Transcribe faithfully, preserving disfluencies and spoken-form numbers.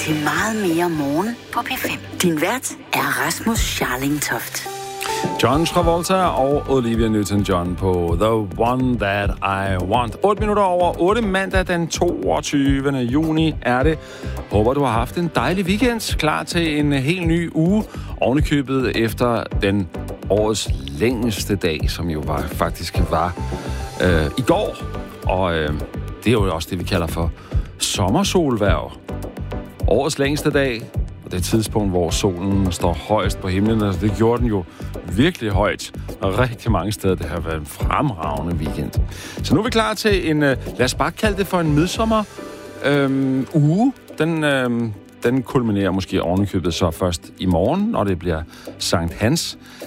til meget mere morgen på P fem. Din vært er Rasmus Scharling-Toft. John Travolta og Olivia Newton-John på The One That I Want. otte minutter over otte, mandag den toogtyvende juni er det. Håber, du har haft en dejlig weekend. Klar til en helt ny uge. Ovenikøbet efter den årets længste dag, som jo var, faktisk var øh, i går. Og øh, det er jo også det, vi kalder for sommersolværv. Årets længste dag. Og det er tidspunkt, hvor solen står højst på himlen, og det gjorde den jo virkelig højt. Og rigtig mange steder, det har været en fremragende weekend. Så nu er vi klar til en, lad os bare kalde det for en midsommer øhm, uge. Den, øhm, den kulminerer måske ovenikøbet så først i morgen, når det bliver Sankt Hans.